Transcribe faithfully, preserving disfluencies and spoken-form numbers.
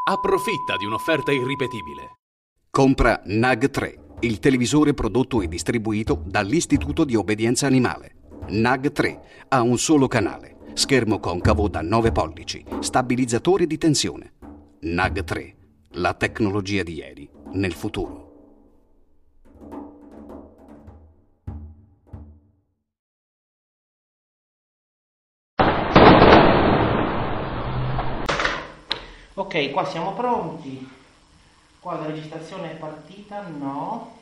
Approfitta di un'offerta irripetibile. Compra N A G tre, il televisore prodotto e distribuito dall'Istituto di Obbedienza Animale. N A G tre ha un solo canale, schermo concavo da nove pollici, stabilizzatore di tensione. N A G tre, la tecnologia di ieri nel futuro. Ok, qua siamo pronti. Qua la registrazione è partita? No.